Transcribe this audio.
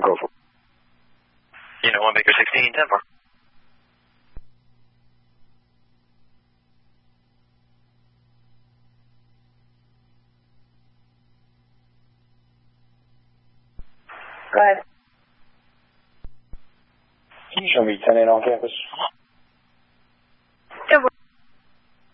go for. You know, 1 Baker 16, 10 4. Go ahead. Can you show me 10-8 on campus?